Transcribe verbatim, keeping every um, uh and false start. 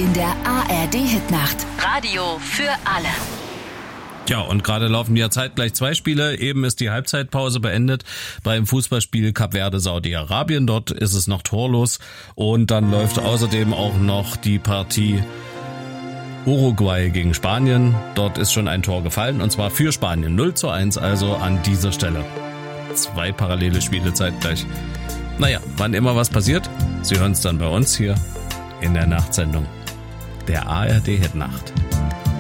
in der A R D-Hitnacht. Radio für alle. Ja, und gerade laufen ja zeitgleich zwei Spiele. Eben ist die Halbzeitpause beendet beim Fußballspiel Kap Verde Saudi-Arabien. Dort ist es noch torlos. Und dann läuft außerdem auch noch die Partie Uruguay gegen Spanien. Dort ist schon ein Tor gefallen, und zwar für Spanien. null zu eins also an dieser Stelle. Zwei parallele Spiele zeitgleich. Naja, wann immer was passiert, Sie hören es dann bei uns hier in der Nachtsendung der A R D Hitnacht.